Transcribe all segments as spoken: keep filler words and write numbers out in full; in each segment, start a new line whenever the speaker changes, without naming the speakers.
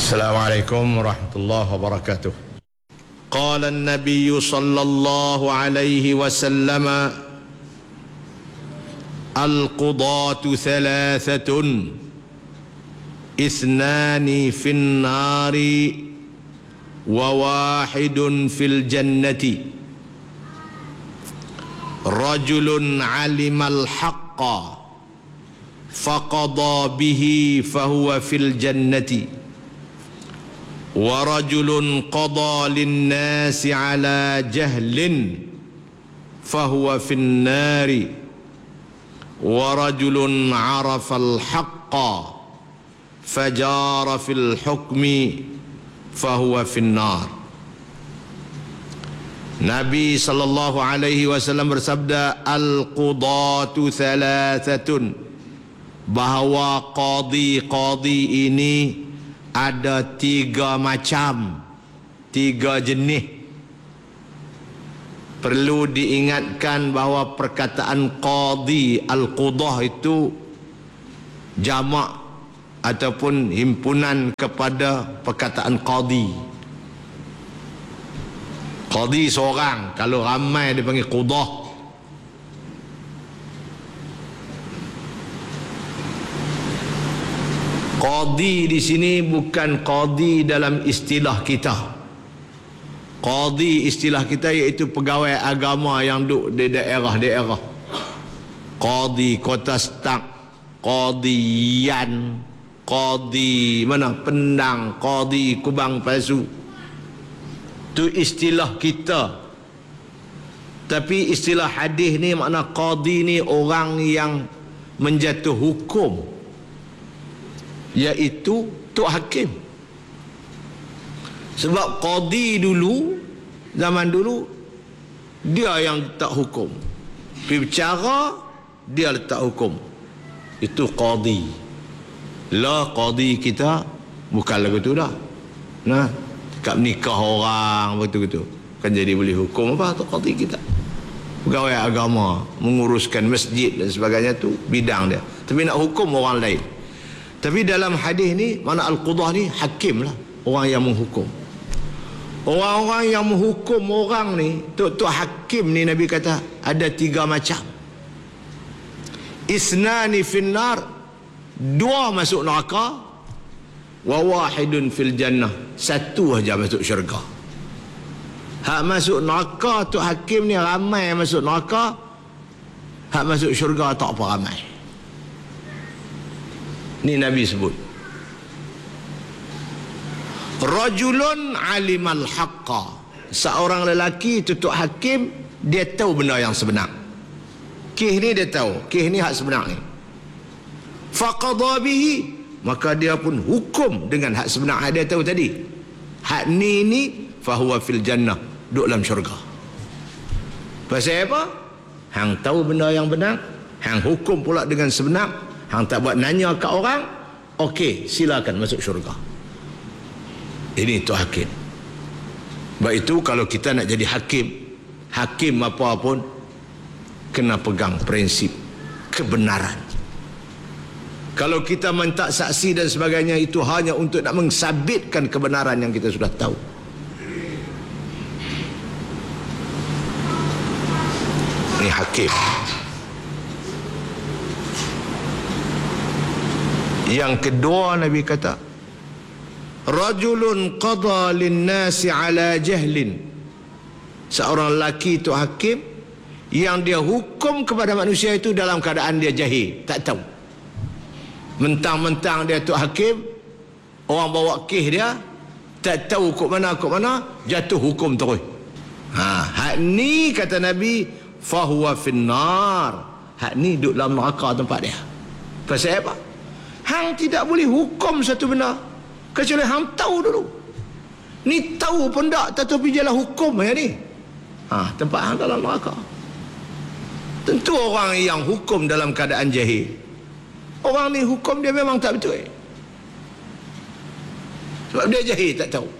Assalamualaikum warahmatullahi wabarakatuh. Qala an-nabiy sallallahu alaihi wasallam al-qudatu thalathatun ithnani fin nari wa wahidun fil jannati rajulun alimal haqqa faqada bihi fahuwa fil jannati wa rajulun qada linnasi ala jahlin fahuwa fin nari wa rajulun arafa al-haqqa fajara fil hukmi fahuwa fin nar. Nabi sallallahu alaihi wasallam bersabda, al-qudatu thalathatun, bahawa qadi-qadi ini ada tiga macam, tiga jenis. Perlu diingatkan bahawa perkataan qadi, al-qudah itu jamak ataupun himpunan kepada perkataan qadi. Qadi seorang, kalau ramai dia panggil qudah. Qadi di sini bukan qadi dalam istilah kita. Qadi istilah kita iaitu pegawai agama yang duduk di daerah-daerah. Qadi Kota Stak, qadi Yan, qadi mana Pendang, qadi Kubang Palsu. Itu istilah kita. Tapi istilah hadis ni makna qadi ni orang yang menjatuh hukum, iaitu tok hakim. Sebab qadi dulu, zaman dulu, dia yang letak hukum, pergi bercara, dia letak hukum. Itu qadi. Lah qadi kita bukan lagu tu dah. Nah, kat nikah orang betul-betul kan jadi boleh hukum apa tu qadi kita. Pegawai agama, menguruskan masjid dan sebagainya, tu bidang dia. Tapi nak hukum orang lain. Tapi dalam hadis ni, mana al-qudah ni hakim lah, orang yang menghukum. Orang-orang yang menghukum orang ni, tok-tok hakim ni, Nabi kata ada tiga macam. Isnani finnar, dua masuk neraka, wa wahidun fil jannah, satu aja masuk syurga. Hak masuk neraka tok hakim ni ramai masuk neraka, hak masuk syurga tak apa ramai. Ni Nabi sebut. Rajulun alimal haqqa, seorang lelaki tutuk hakim, dia tahu benda yang sebenar. Kih ni dia tahu, kih ni hak sebenar ni. Faqada bihi, maka dia pun hukum dengan hak sebenar hak dia tahu tadi. Hak ni ni fahuwa fil jannah, duduk dalam syurga. Pasal apa? Hang tahu benda yang benar, hang hukum pula dengan sebenar. Hang tak buat nanya kat orang, okey, silakan masuk syurga. Ini tu hakim. Sebab itu kalau kita nak jadi hakim, hakim apa pun kena pegang prinsip kebenaran. Kalau kita minta saksi dan sebagainya, itu hanya untuk nak mensabitkan kebenaran yang kita sudah tahu. Ini hakim. Yang kedua, Nabi kata, rajulun qada linnasi ala jahlin, seorang lelaki itu hakim yang dia hukum kepada manusia itu dalam keadaan dia jahil, tak tahu. Mentang-mentang dia tu hakim, orang bawa kes dia, tak tahu kok mana kok mana, jatuh hukum terus. Ha, hak ni kata Nabi, fahuwa finnar, hak ni duduk dalam neraka tempat dia. Pasal apa? Hang tidak boleh hukum satu benda kecuali hang tahu dulu. Ni tahu pun tak, tetapi jalan hukum ya ni. Ha, tempat hang dalam neraka. Tentu orang yang hukum dalam keadaan jahil, orang ni hukum dia memang tak betul. Sebab dia jahil, tak tahu.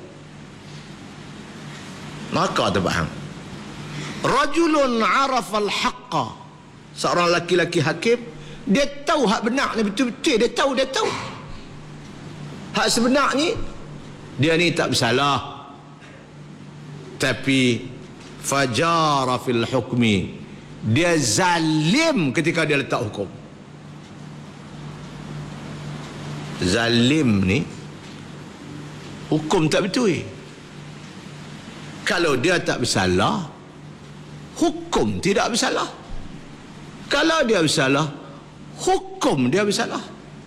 Neraka tempat hang. Rajulun arafal haqqa, seorang laki-laki hakim, dia tahu hak benar ni betul-betul, dia tahu, dia tahu hak sebenar ni dia ni tak bersalah, tapi fajara fil hukmi, dia zalim ketika dia letak hukum. Zalim ni hukum tak betul. Kalau dia tak bersalah, hukum tidak bersalah. Kalau dia bersalah, hukum dia bersalah.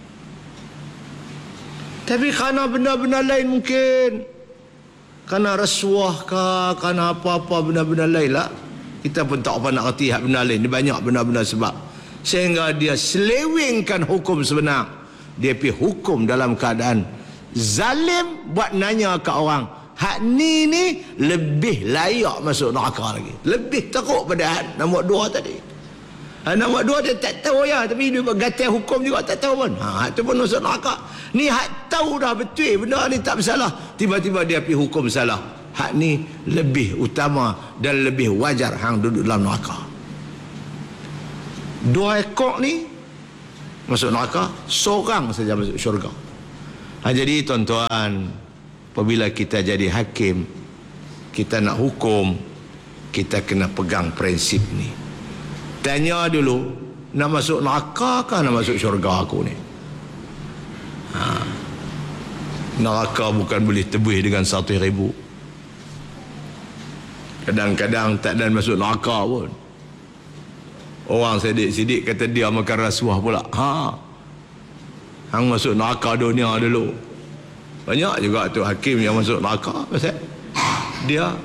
Tapi kerana benda-benda lain mungkin, kerana rasuah ke, kerana apa-apa benda-benda lain lah, kita pun tak apa nak kerti hak benda lain. Dia banyak benda-benda sebab, sehingga dia selewengkan hukum sebenar. Dia pergi hukum dalam keadaan zalim, buat nanya ke orang, hak ni ni lebih layak masuk neraka lagi, lebih teruk pada hak nombor dua tadi. Ha, nombor dua dia tak tahu ya, tapi dia gatal hukum juga tak tahu pun. Ha, itu pun masuk neraka. Ni hak tahu dah betul benda ni tak bersalah, tiba-tiba dia pergi hukum salah. Hak ni lebih utama dan lebih wajar hang duduk dalam neraka. Dua ekor ni masuk neraka, seorang saja masuk syurga. Ha, jadi tuan-tuan, apabila kita jadi hakim, kita nak hukum, kita kena pegang prinsip ni. Tanya dulu, nak masuk neraka ke nak masuk syurga aku ni? Ha. Neraka bukan boleh tebus dengan satu ribu. Kadang-kadang tak ada masuk neraka pun. Orang sidik-sidik kata dia makan rasuah pula. Ha. Hang masuk neraka dunia dulu. Banyak juga tu hakim yang masuk neraka pasal dia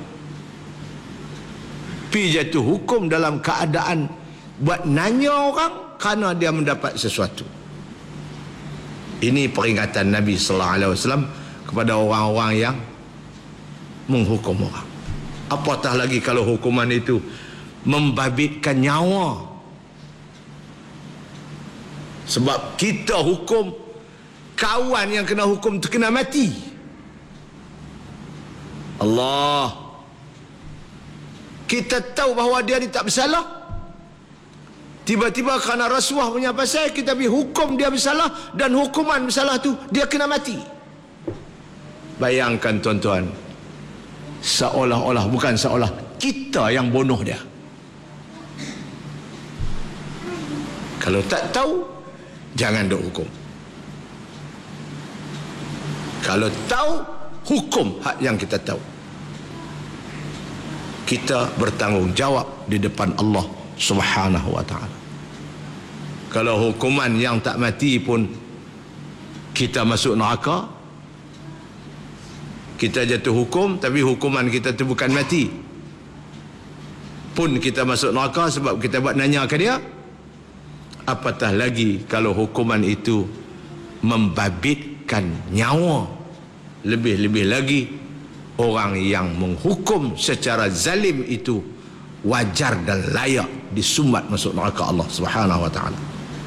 pi jatuh hukum dalam keadaan buat nanya orang kerana dia mendapat sesuatu. Ini peringatan Nabi sallallahu alaihi wasallam kepada orang-orang yang menghukum orang. Apatah lagi kalau hukuman itu membabitkan nyawa. Sebab kita hukum, kawan yang kena hukum terkena mati. Allah, kita tahu bahawa dia ni tak bersalah, tiba-tiba kerana rasuah punya pasal kita pergi hukum dia bersalah, dan hukuman bersalah tu dia kena mati. Bayangkan tuan-tuan, seolah-olah, bukan seolah, kita yang bunuh dia. Kalau tak tahu, jangan duk hukum. Kalau tahu, hukum hak yang kita tahu. Kita bertanggungjawab di depan Allah Subhanahu wa ta'ala. Kalau hukuman yang tak mati pun kita masuk neraka, kita jatuh hukum tapi hukuman kita tu bukan mati, pun kita masuk neraka sebab kita buat nanya ke dia. Apatah lagi kalau hukuman itu membabitkan nyawa. Lebih-lebih lagi orang yang menghukum secara zalim itu wajar dan layak disumbat masuk neraka Allah Subhanahu wa ta'ala.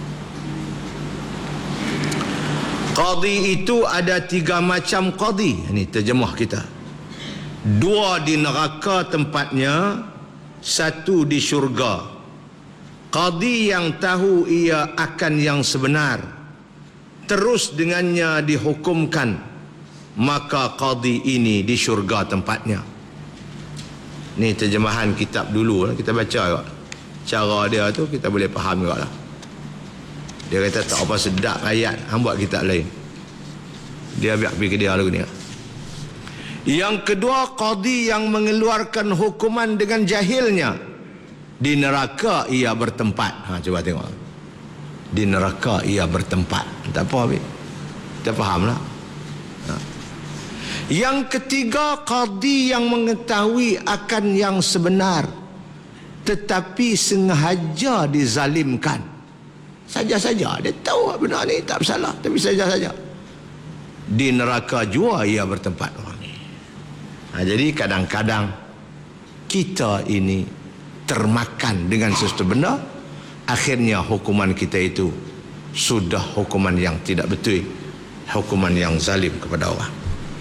Qadi itu ada tiga macam qadi. Ini terjemah kita. Dua di neraka tempatnya, satu di syurga. Qadi yang tahu ia akan yang sebenar, terus dengannya dihukumkan, maka qadi ini di syurga tempatnya. Ni terjemahan kitab dulu lah, kita baca juga. Cara dia tu kita boleh faham juga lah. Dia kata tak apa sedap ayat, hang buat kitab lain. Dia biar pergi ke dia lagu ni. Yang kedua, qadi yang mengeluarkan hukuman dengan jahilnya. Di neraka ia bertempat. Ha, coba tengok. Di neraka ia bertempat. Tak apa habis. Kita faham lah. Ha. Yang ketiga, qadi yang mengetahui akan yang sebenar, tetapi sengaja dizalimkan. Saja-saja dia tahu benar ni tak bersalah, tapi saja-saja. Di neraka jua ia bertempat orang ni. Ha, jadi kadang-kadang kita ini termakan dengan sesuatu benda, akhirnya hukuman kita itu sudah hukuman yang tidak betul, hukuman yang zalim kepada orang.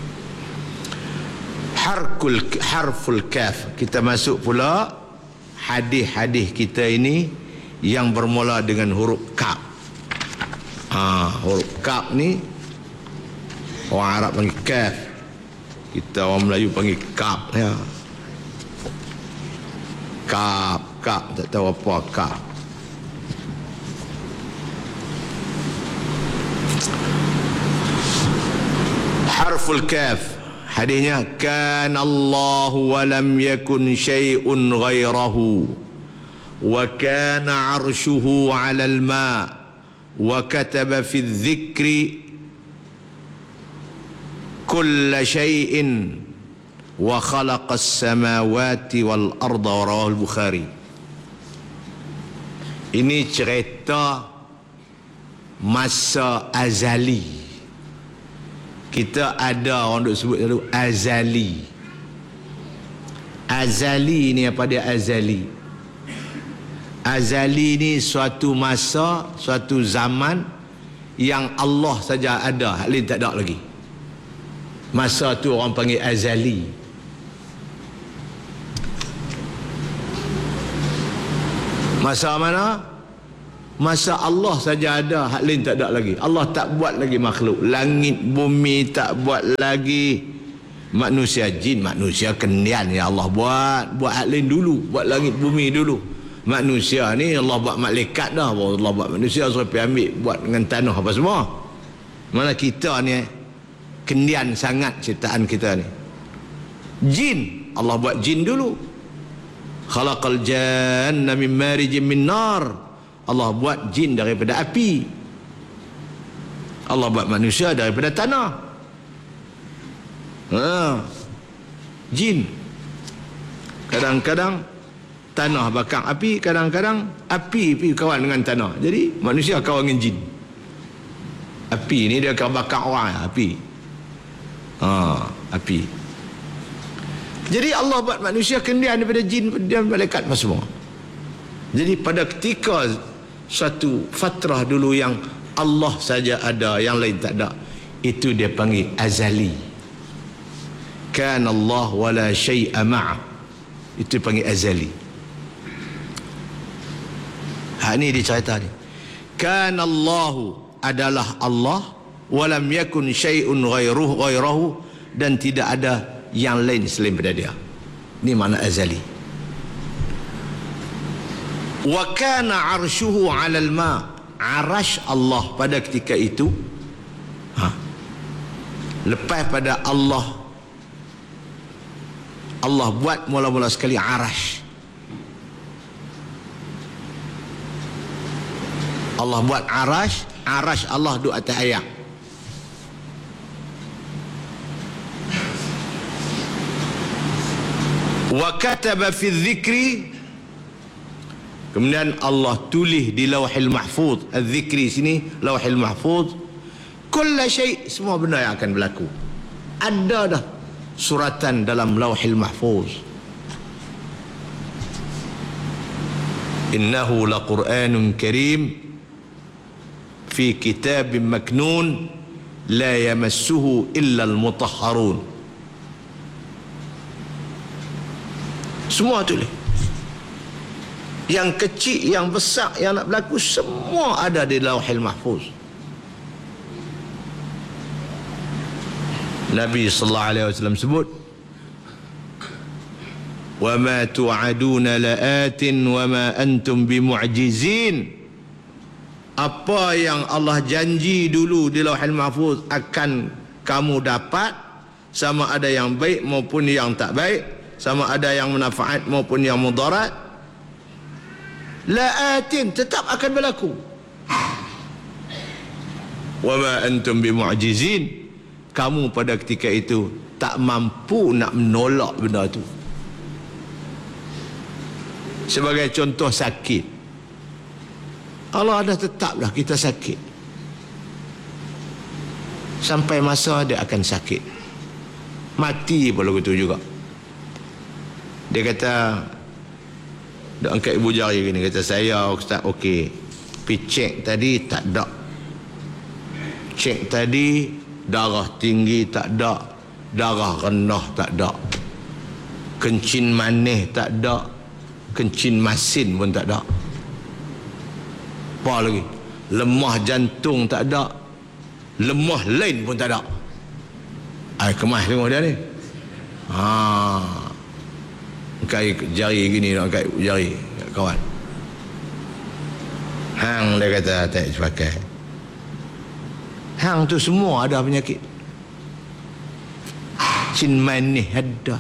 Harkul harful kaf, kita masuk pula hadis-hadis kita ini yang bermula dengan huruf kaf. Ha, huruf kaf ni orang Arab panggil kaf. Kita orang Melayu panggil kap ya. Kap, kap, tak tahu apa kap. Harful kaf. Hadisnya kan Allah wa lam yakun syai'un ghairahu wa kana 'arshuhu 'ala al-ma' wa kataba fi adh-dhikri kull syai'in wa khalaqa as-samawati wal arda wa rawahu al-Bukhari. Ini cerita masa azali. Kita ada orang duk sebut selalu azali. Azali ni apa dia azali? Azali ni suatu masa, suatu zaman yang Allah saja ada, hak lain tak ada lagi. Masa tu orang panggil azali. Masa mana? Masa Allah saja ada, hak lain tak ada lagi. Allah tak buat lagi makhluk. Langit bumi tak buat lagi. Manusia jin, manusia kendian ya Allah buat. Buat hak lain dulu, buat langit bumi dulu. Manusia ni Allah buat malaikat dah. Allah buat manusia suruh pergi ambil, buat dengan tanah apa semua. Mana kita ni kendian sangat ciptaan kita ni. Jin, Allah buat jin dulu. Khalaqal janna min marijin min nar. Allah buat jin daripada api. Allah buat manusia daripada tanah. Ha. Jin. Kadang-kadang tanah bakar api, kadang-kadang api pergi kawan dengan tanah. Jadi manusia kawan dengan jin. Api ni dia akan bakar orang, api. Ha, api. Jadi Allah buat manusia kendian daripada jin dan malaikat semua. Jadi pada ketika satu fatrah dulu yang Allah saja ada, yang lain tak ada, itu dia panggil azali. Kan Allah wala syai'a ma'a, itu panggil azali. Ha, ni dia cerita ni. Kan Allahu, adalah Allah, walam yakun syai'un ghairuhu ghairahu, dan tidak ada yang lain selain pada dia. Ini makna azali. Wa kana 'arshuhu 'alal ma', arash Allah pada ketika itu, ha, lepas pada Allah Allah buat mula-mula sekali arash. Allah buat arash, arash Allah duduk atas air. Wa kataba fi dzikri, kemudian Allah tulis di Lauhil Mahfuz. Az-Zikri sini Lauhil Mahfuz. Kulla syai', semua benda yang akan berlaku ada dah suratan dalam Lauhil Mahfuz. Innahu laqur'anun karim fi kitabin maknun la yamassuhu illa al-mutahharun. Semua tulis. Yang kecil, yang besar, yang nak berlaku, semua ada di Lauhil Mahfuz. Nabi sallallahu alaihi wasallam sebut, wa ma tu'aduna la'atin wa ma antum bimu'jizin. Apa yang Allah janji dulu di Lauhil Mahfuz akan kamu dapat, sama ada yang baik maupun yang tak baik, sama ada yang manfaat maupun yang mudarat, la'atin, tetap akan berlaku. Wa ma antum bimu'jizin, kamu pada ketika itu tak mampu nak menolak benda tu. Sebagai contoh sakit, Allah dah tetaplah kita sakit. Sampai masa dia akan sakit, mati pun lagu tu juga. Dia kata, dia angkat ibu jari gini, kata, saya Ustaz okey, pergi cek tadi tak ada, cek tadi darah tinggi tak ada, darah rendah tak ada, kencing manis tak ada, kencing masin pun tak ada. Apa lagi? Lemah jantung tak ada, lemah lain pun tak ada. Ai kemas tengok dia ni. Ha. Kait jari gini nak kait jari kawan. Hang dia kata tak pakai. Hang tu semua ada penyakit. Cin manis ada.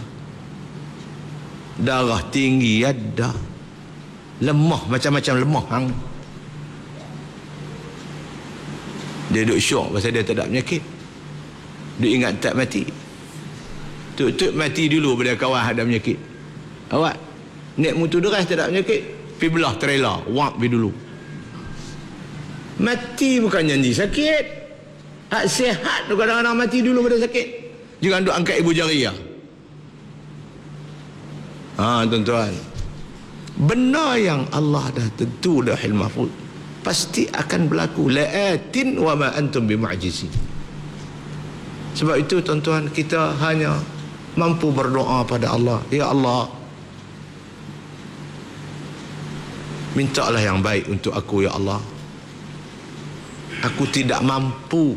Darah tinggi ada. Lemah, macam-macam lemah hang. Dia duduk syok pasal dia tak ada penyakit. Dia ingat tak mati. Tuk-tuk mati dulu pada kawan ada penyakit. Awak naik motor deras tak ada penyakit, pergi belah trailer, wap pergi dulu. Mati bukan janji sakit. Hak sihat tu kadang-kadang mati dulu pada sakit. Jangan duk angkat ibu jari ya. Ha tuan-tuan. Benar yang Allah dah tentu Lauhul Mahfuz pasti akan berlaku. La'atin wa ma antum bimu'jizin. Sebab itu tuan-tuan, kita hanya mampu berdoa pada Allah, ya Allah, mintalah yang baik untuk aku ya Allah. Aku tidak mampu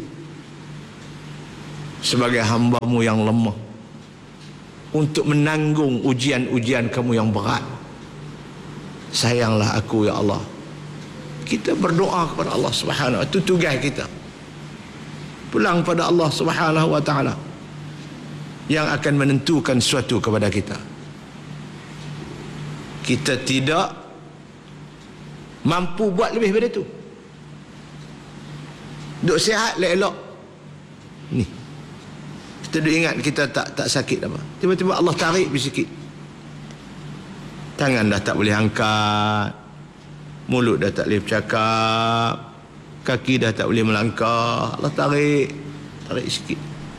sebagai hamba-Mu yang lemah untuk menanggung ujian-ujian Kamu yang berat. Sayanglah aku ya Allah. Kita berdoa kepada Allah Subhanahu wa taala, itu tugas kita. Pulang pada Allah Subhanahu wa taala yang akan menentukan sesuatu kepada kita. Kita tidak mampu buat lebih daripada itu. Duk sihat elok. Ni. Kita duk ingat kita tak tak sakit apa. Tiba-tiba Allah tarik sikit. Tangan dah tak boleh angkat. Mulut dah tak boleh bercakap. Kaki dah tak boleh melangkah. Allah tarik. Tarik sikit.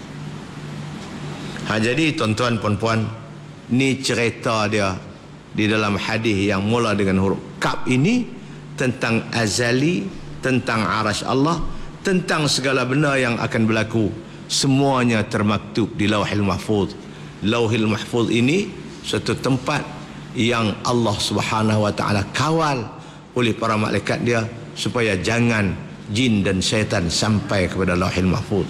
Ha, jadi tuan-tuan puan-puan, ni cerita dia di dalam hadis yang mula dengan huruf kaf ini tentang azali, tentang arasy Allah, tentang segala benda yang akan berlaku. Semuanya termaktub di Lauhul Mahfuz. Lauhul Mahfuz ini suatu tempat yang Allah Subhanahu wa taala kawal oleh para malaikat dia supaya jangan jin dan syaitan sampai kepada Lauhul Mahfuz.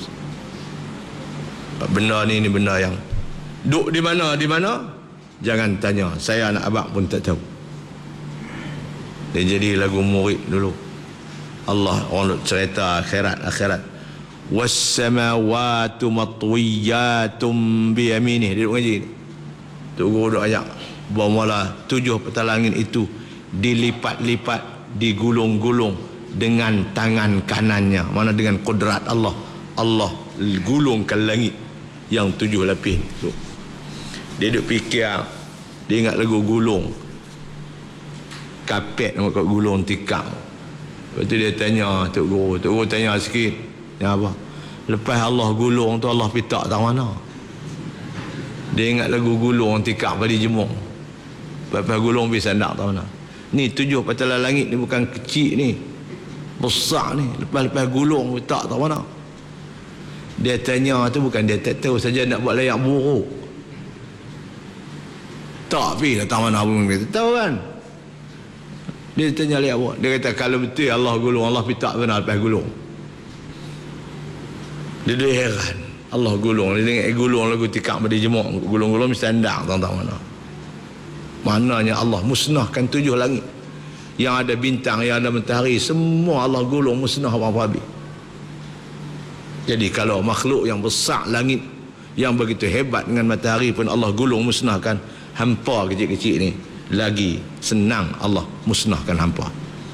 Benda ni ni benda yang duk di mana di mana jangan tanya, saya anak abang pun tak tahu. Dia jadi lagu murid dulu. Allah orang cerita akhirat akhirat. Was-samawati matwiyatum bi yaminih. Dia duk ngaji. Tok guru duk ajak bahawa tujuh petal langit itu dilipat-lipat, digulung-gulung dengan tangan kanannya. Mana dengan kudrat Allah. Allah gulungkan langit yang tujuh lapis tu. Dia duk fikir, dia ingat lagu gulung. Kapet nak kat gulung tikar. Lepas tu dia tanya Tok Guru, Tok Guru tanya sikit. Ya apa? Lepas Allah gulung tu Allah pitak tak mana? Dia ingat lagu gulung tikar pada jemur. Lepas gulung pergi sandak tak mana? Ni tujuh patalan langit ni bukan kecil ni. Besar ni. Lepas-lepas gulung pitak tak mana? Dia tanya tu bukan dia tak tahu saja nak buat layak buruk. Tak pergi datang mana pun kita tahu kan. Dia tanya layak buruk. Dia kata kalau betul Allah gulung, Allah pitak benar lepas gulung. Dia dah heran. Allah gulung. Dia tengok eh, gulung lagu tikak pada jemuk. Gulung-gulung mesti andang tak tahu mana. Maknanya Allah musnahkan tujuh langit. Yang ada bintang, yang ada matahari, semua Allah gulung musnah apa-apa habis. Jadi kalau makhluk yang besar langit yang begitu hebat dengan matahari pun Allah gulung musnahkan, hampa kecil-kecil ni lagi senang Allah musnahkan hampa.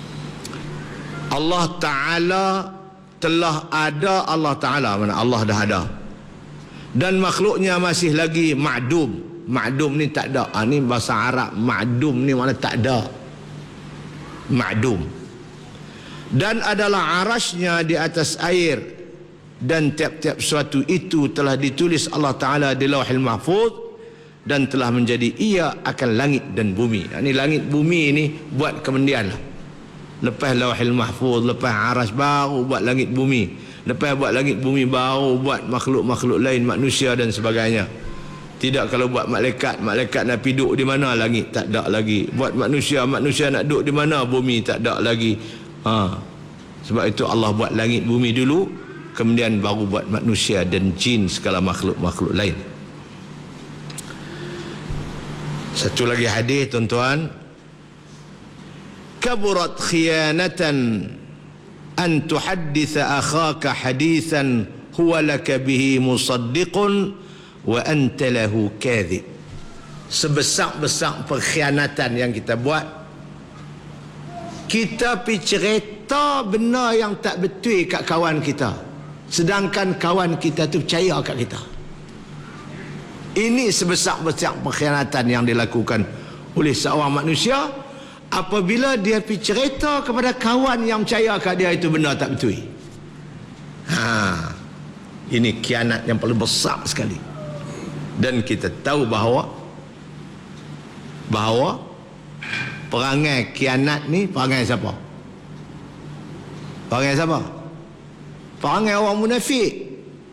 Allah Ta'ala telah ada, Allah Ta'ala mana Allah dah ada, dan makhluknya masih lagi ma'dum. Ma'dum ni tak ada. Ha, ni bahasa Arab. Ma'dum ni mana tak ada. Ma'dum. Dan adalah arasnya di atas air, dan tiap-tiap sesuatu itu telah ditulis Allah Ta'ala di Lauhul Mahfuz dan telah menjadi ia akan langit dan bumi. Ini langit bumi ini buat kemudian lah. Lepas Lauhul Mahfuz, lepas aras, baru buat langit bumi. Lepas buat langit bumi, baru buat makhluk-makhluk lain, manusia dan sebagainya. Tidak kalau buat malaikat, malaikat nak pergi duduk di mana, langit tak ada lagi. Buat manusia, manusia nak duduk di mana, bumi tak ada lagi. Ha. Sebab itu Allah buat langit bumi dulu, kemudian baru buat manusia dan jin, segala makhluk-makhluk lain. Satu lagi hadis tuan-tuan, kaburat khiyanatan an tuhadditha akhaka hadithan huwa laka bihi musaddiqun wa anta lahu kadhib. Sebesar-besar perkhianatan yang kita buat, kita pergi cerita benda yang tak betul kat kawan kita, sedangkan kawan kita tu percaya kat kita. Ini sebesar-besar perkhianatan yang dilakukan oleh seorang manusia apabila dia pergi cerita kepada kawan yang percaya kat dia itu benda tak betul. Ha, ini khianat yang paling besar sekali. Dan kita tahu bahawa bahawa perangai khianat ni perangai siapa? Perangai siapa? Perangai orang munafik.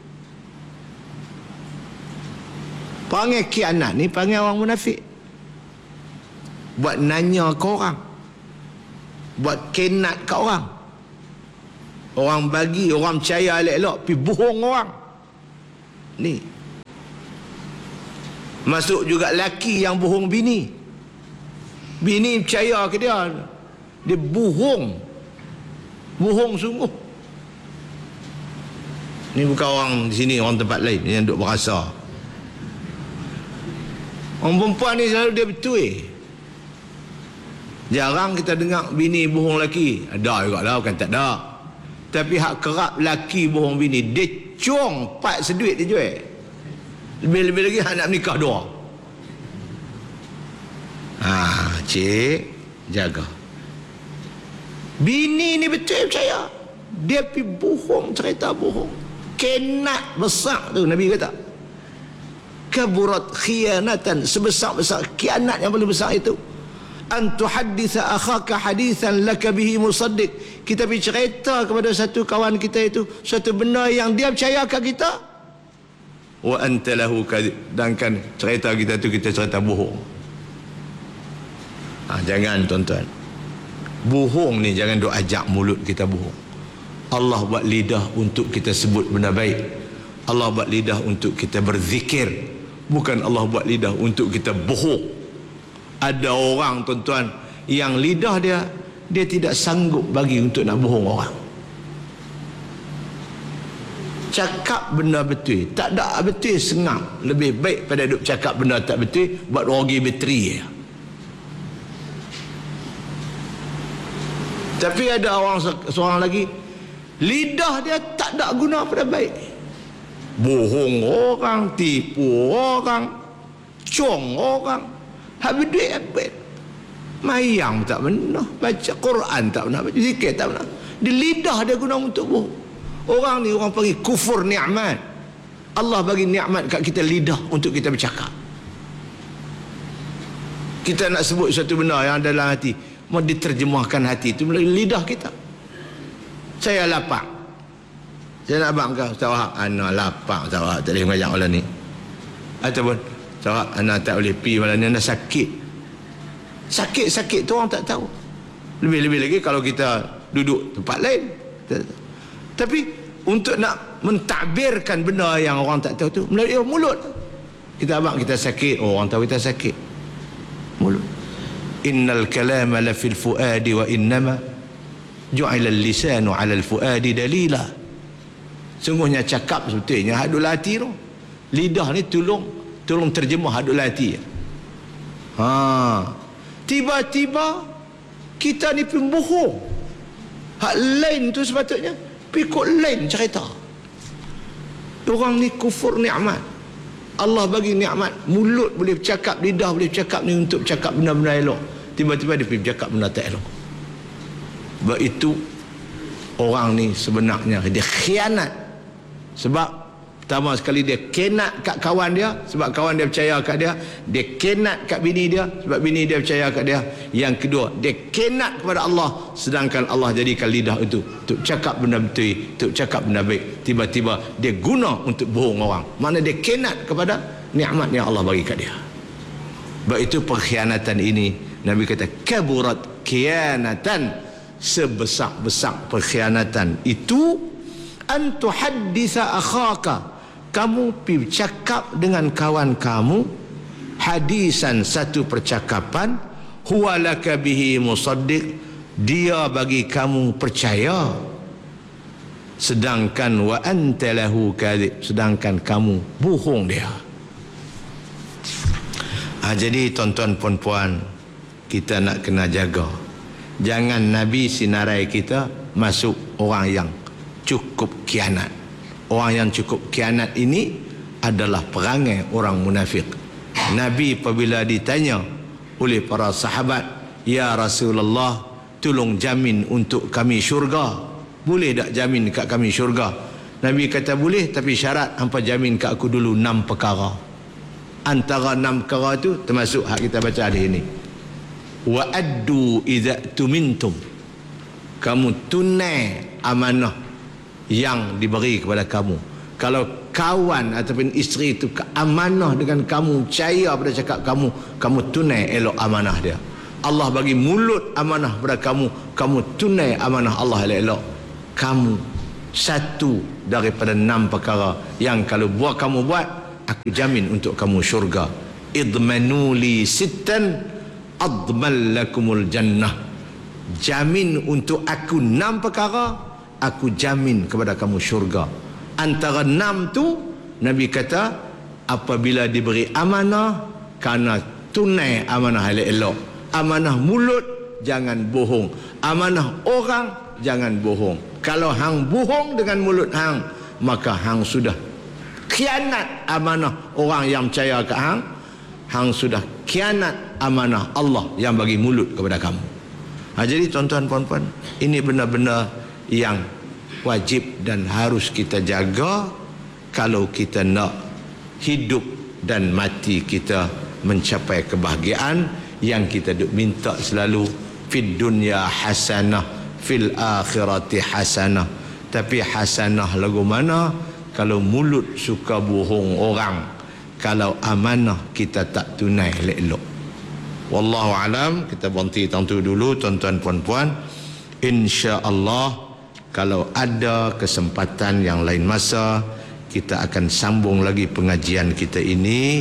Perangai khianat ni perangai orang munafik. Buat nanya ke orang, buat kenat ke orang. Orang bagi, orang percaya elok-elok, pergi bohong orang. Ni masuk juga laki yang bohong bini. Bini percaya ke dia, dia bohong, bohong sungguh. Ni bukan orang di sini, orang tempat lain yang duk berasa. Orang perempuan ni selalu dia betul. Jarang kita dengar bini bohong laki. Ada juga lah, bukan tak ada. Tapi hak kerap laki bohong bini, dia cong pat seduit dia jual. Lebih-lebih lagi hak nak menikah dua. Ha, cik, jaga. Bini ni betul percaya. Dia pergi bohong, cerita bohong. Kenat besar tu Nabi kata. Kaburat khianatan, sebesar-besar khianat yang paling besar itu. An tuhadditha akhaka hadithan laka bihi musaddiq. Kita pergi cerita kepada satu kawan kita itu satu benda yang dia percaya kat kita. Wa anta lahu kadhib. Sedangkan cerita kita tu kita cerita bohong. Ha, jangan tuan-tuan. Bohong ni jangan duk ajak mulut kita bohong. Allah buat lidah untuk kita sebut benda baik. Allah buat lidah untuk kita berzikir. Bukan Allah buat lidah untuk kita bohong. Ada orang tuan-tuan yang lidah dia dia tidak sanggup bagi untuk nak bohong orang. Cakap benda betul, tak ada betul sengam. Lebih baik pada duk cakap benda tak betul, buat rogi bateri ya. Tapi ada orang seorang lagi, lidah dia tak ada guna pada baik. Bohong orang, tipu orang, cong orang, habis duit habis. Mayang tak benar, baca Quran tak benar, baca zikir tak benar. Di lidah dia guna untuk bohong. Orang ni orang panggil kufur nikmat. Allah bagi nikmat kat kita lidah untuk kita bercakap. Kita nak sebut satu benda yang dalam hati, mau diterjemahkan hati itu melalui lidah kita. Saya lapar, saya nak abang kau, Ustaz Wahab, ana lapar Ustaz Wahab, tak boleh mengajak malam ni. Ataupun Ustaz Wahab, ana tak boleh pergi malam ni, ana sakit. Sakit-sakit tu orang tak tahu. Lebih-lebih lagi kalau kita duduk tempat lain. Tapi untuk nak mentadbirkan benda yang orang tak tahu tu melalui mulut. Kita abang kita sakit, oh, orang tahu kita sakit. Mulut. Innal kalama la fil fuadi wa innama ju'ila al-lisanu 'ala al-fuadi dalila. Sungguhnya cakap sebetulnya hadul hati tu. Lidah ni tolong tolong terjemah hadul hati. Ha. Tiba-tiba kita ni pembohong. Hak lain tu sepatutnya pikut lain cerita. Orang ni kufur nikmat. Allah bagi nikmat, mulut boleh bercakap, lidah boleh bercakap ni untuk bercakap benda-benda elok. Tiba-tiba dia pergi bercakap benda tak elok. Sebab itu orang ni sebenarnya dia khianat. Sebab pertama sekali dia kenat kat kawan dia, sebab kawan dia percaya kat dia. Dia kenat kat bini dia, sebab bini dia percaya kat dia. Yang kedua, dia kenat kepada Allah, sedangkan Allah jadikan lidah itu untuk cakap benda betul, untuk cakap benda baik. Tiba-tiba dia guna untuk bohong orang. Mana dia kenat kepada nikmat yang Allah bagi kat dia. Sebab itu perkhianatan ini Nabi kata kaburat khianatan, sebesar-besar perkhianatan itu an tuhadditha akhaka, kamu pergi cakap dengan kawan kamu hadisan satu percakapan, huwa laka bihi musaddiq, dia bagi kamu percaya, sedangkan wa anta lahu kadhib, sedangkan kamu bohong dia. Ha, jadi tuan-tuan puan-puan, kita nak kena jaga. Jangan Nabi sinarai kita masuk orang yang cukup kianat. Orang yang cukup kianat ini adalah perangai orang munafik. Nabi apabila ditanya oleh para sahabat, ya Rasulullah, tolong jamin untuk kami syurga, boleh tak jamin kat kami syurga? Nabi kata boleh, tapi syarat hampa jamin kat aku dulu enam perkara. Antara enam perkara tu termasuk hak kita baca hari ini. Wa addu idza tumintum, kamu tunai amanah yang diberi kepada kamu. Kalau kawan ataupun isteri itu amanah dengan kamu, percaya pada cakap kamu, kamu tunai elok amanah dia. Allah bagi mulut amanah pada kamu, kamu tunai amanah Allah elok. Kamu satu daripada enam perkara yang kalau buat kamu buat, aku jamin untuk kamu syurga. Idmanu li sittan adman lakumul jannah. Jamin untuk aku enam perkara, aku jamin kepada kamu syurga. Antara enam tu, Nabi kata apabila diberi amanah, karena tunai amanah elok. Amanah mulut, jangan bohong. Amanah orang, jangan bohong. Kalau hang bohong dengan mulut hang, maka hang sudah khianat amanah orang yang percaya ke hang. Hang sudah khianat amanah Allah yang bagi mulut kepada kamu. Ha, jadi tuan-tuan puan-puan, ini benar-benar yang wajib dan harus kita jaga kalau kita nak hidup dan mati kita mencapai kebahagiaan yang kita duk minta selalu, fid dunya hasanah fil akhirati hasanah. Tapi hasanah lagu mana kalau mulut suka bohong orang, kalau amanah kita tak tunai elok. Wallahu alam. Kita berhenti tentu dulu tuan-tuan puan-puan. Insya-Allah kalau ada kesempatan yang lain masa, kita akan sambung lagi pengajian kita ini.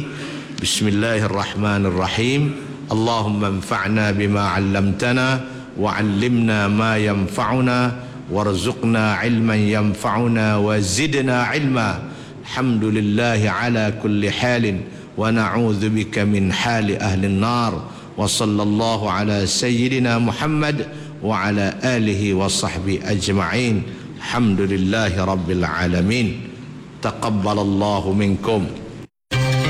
Bismillahirrahmanirrahim. Allahumma anfa'na bima 'allamtana wa 'allimna ma yanfa'una warzuqna 'ilman yanfa'una wa zidna 'ilma. Alhamdulillah ala kulli halin wa na'udzu bika min hali ahli an-nar. Wa sallallahu ala sayyidina Muhammad wa ala alihi wa sahbihi ajma'in. Alhamdulillahi rabbil alamin. Taqabbalallahu minkum.